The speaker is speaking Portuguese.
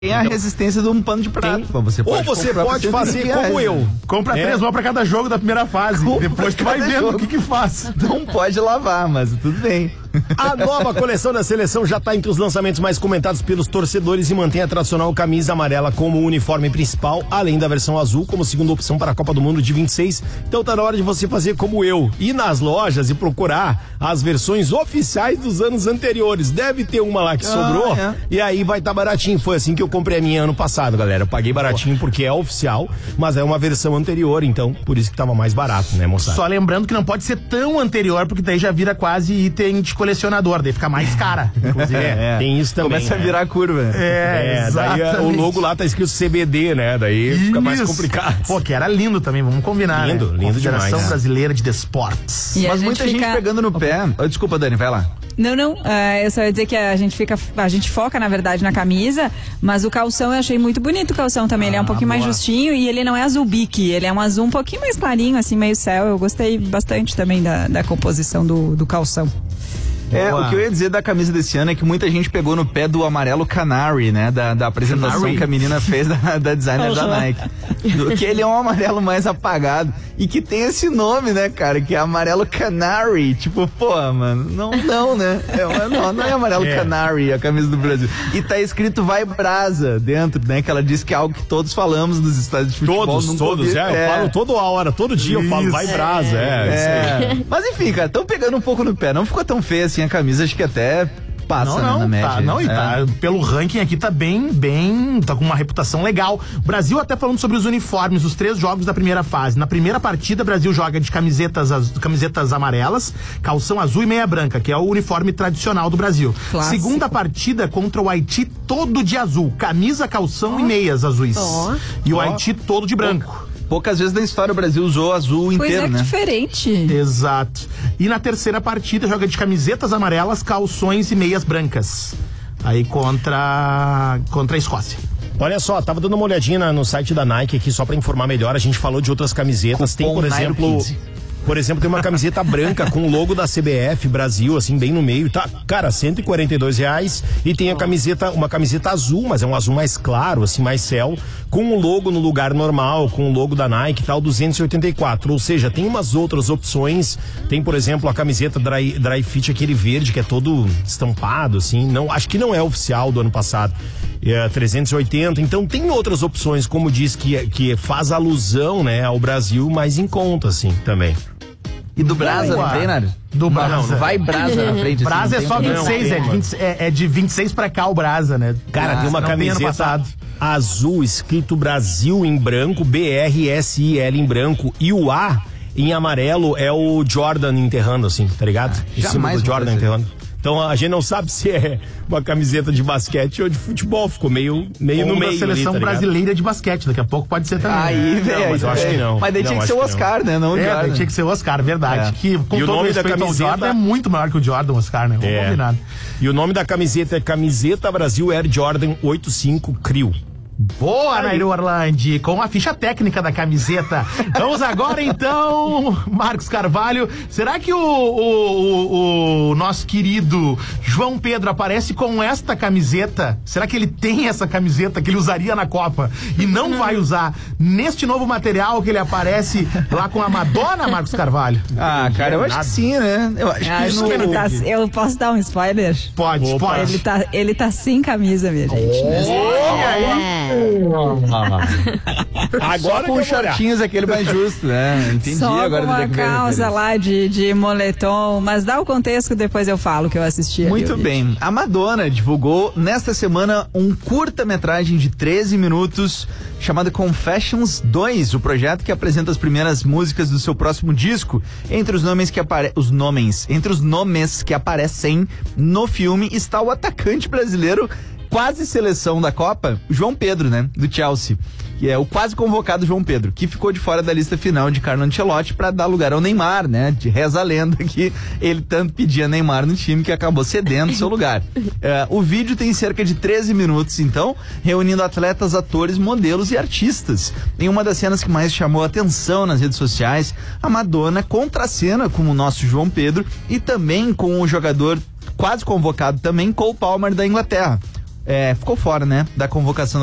tem a resistência de um pano de prato. Você pode ou você pode fazer como eu. Compra 3 mal pra cada jogo da primeira fase. Depois tu vai vendo o que faz. Não pode lavar, mas tudo bem. A nova coleção da seleção já está entre os lançamentos mais comentados pelos torcedores e mantém a tradicional camisa amarela como uniforme principal, além da versão azul como segunda opção para a Copa do Mundo de 26. Então tá na hora de você fazer como eu, ir nas lojas e procurar as versões oficiais dos anos anteriores. Deve ter uma lá que sobrou e aí vai estar baratinho. Foi assim que eu comprei a minha ano passado, galera. Eu paguei baratinho porque é oficial, mas é uma versão anterior, então por isso que tava mais barato, né, moçada? Só lembrando que não pode ser tão anterior, porque daí já vira quase item de colecionador, daí fica mais cara, inclusive. Tem isso também. Começa a virar curva. Daí o logo lá tá escrito CBD, né? Daí fica mais complicado. Pô, que era lindo também, vamos combinar. Lindo demais. Confederação Brasileira de Desportes. Mas muita gente pegando no pé. Desculpa, Dani, vai lá. Não, eu só ia dizer que a gente foca, na verdade, na camisa, mas o calção eu achei muito bonito o calção também, ele é um pouquinho mais justinho e ele não é azul bique, ele é um azul um pouquinho mais clarinho, assim, meio céu. Eu gostei bastante também da composição do calção. O que eu ia dizer da camisa desse ano é que muita gente pegou no pé do amarelo Canary, né? Da apresentação que a menina fez da designer da Nike. Que ele é um amarelo mais apagado e que tem esse nome, né, cara? Que é amarelo Canary. Tipo, pô, mano, não, né? Não é amarelo Canary a camisa do Brasil. E tá escrito Vai Brasa dentro, né? Que ela diz que é algo que todos falamos nos estádios de futebol. Todos, eu falo toda hora, todo dia eu falo Vai Brasa, Mas enfim, cara, tão pegando um pouco no pé. Não ficou tão feio assim a camisa, acho que até passa na média. Pelo ranking aqui tá tá com uma reputação legal. O Brasil até falando sobre os uniformes, os 3 jogos da primeira fase. Na primeira partida, o Brasil joga de camisetas amarelas, calção azul e meia branca, que é o uniforme tradicional do Brasil. Clássico. Segunda partida contra o Haiti, todo de azul, camisa, calção e meias azuis. E o Haiti todo de branco. Poucas vezes na história o Brasil usou azul inteiro, né? Diferente. Exato. E na terceira partida joga de camisetas amarelas, calções e meias brancas. Aí contra a Escócia. Olha só, tava dando uma olhadinha no site da Nike aqui só pra informar melhor. A gente falou de outras camisetas. Tem, por exemplo, tem uma camiseta branca com o logo da CBF Brasil, assim, bem no meio, tá? Cara, R$142. E tem uma camiseta azul, mas é um azul mais claro, assim, mais céu, com o logo no lugar normal, com o logo da Nike e tal, 284. Ou seja, tem umas outras opções. Tem, por exemplo, a camiseta Dry Fit, aquele verde, que é todo estampado, assim. Acho que não é oficial do ano passado. 380. Então tem outras opções, como diz, que faz alusão, né, ao Brasil, mas em conta, assim, também. E do Brasa não tem, Nário? Do Brasa. Não vai Brasa na frente. Brasa assim, é só 26, é de 26 pra cá o Brasa, né? Cara, tem uma camiseta azul escrito Brasil em branco, BRSIL em branco, e o A em amarelo é o Jordan enterrando, assim, tá ligado? Jamais o Jordan enterrando. Então a gente não sabe se é uma camiseta de basquete ou de futebol. Ficou meio no meio da seleção ali, tá brasileira de basquete. Daqui a pouco pode ser também. Aí, velho. Mas eu acho que não. Mas daí tinha que ser o Oscar, né? Não o Jordan. Tinha que ser o Oscar, verdade. Que com e o todo nome respeito da camiseta ao Jordan é muito maior que o Jordan, Oscar, né? Vamos combinar. E o nome da camiseta é Camiseta Brasil Air Jordan 85 Crio. Boa, Nairo Orlandi, com a ficha técnica da camiseta. Vamos agora, então, Marcos Carvalho. Será que o nosso querido João Pedro aparece com esta camiseta? Será que ele tem essa camiseta que ele usaria na Copa e não vai usar neste novo material que ele aparece lá com a Madonna, Marcos Carvalho? Cara, eu acho que sim, né? Eu acho que eu posso dar um spoiler? Pode. Ele tá sem camisa, minha gente. Agora com shortinhos aquele mais justo, né? Entendi. Só agora com uma calça lá de moletom, mas dá o contexto, depois eu falo que eu assisti. Muito bem. A Madonna divulgou nesta semana um curta-metragem de 13 minutos chamado Confessions 2, o projeto que apresenta as primeiras músicas do seu próximo disco. Entre os nomes que aparecem no filme está o atacante brasileiro quase seleção da Copa, João Pedro, né? Do Chelsea. Que é o quase convocado João Pedro, que ficou de fora da lista final de Carlo Ancelotti para dar lugar ao Neymar, né? De reza a lenda que ele tanto pedia Neymar no time que acabou cedendo seu lugar. O vídeo tem cerca de 13 minutos, então, reunindo atletas, atores, modelos e artistas. Em uma das cenas que mais chamou a atenção nas redes sociais, a Madonna contracena com o nosso João Pedro e também com o jogador quase convocado também, Cole Palmer, da Inglaterra. ficou fora, né, da convocação